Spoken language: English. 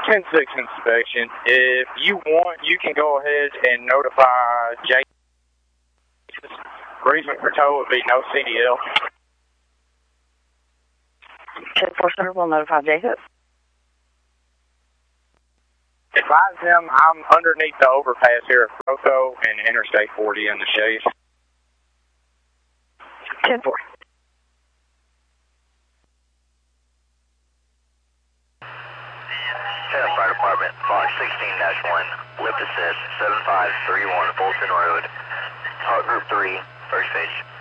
10-6 inspection. If you want, you can go ahead and notify Jay. Reason for tow would be no CDL. 10-4 Center will notify Jacob. Advise him I'm underneath the overpass here at Froco and Interstate 40 in the shade. 10-4. Fire Department, Fox 16-1, lift assist 7531 Fulton Road, Hot Group 3, first stage.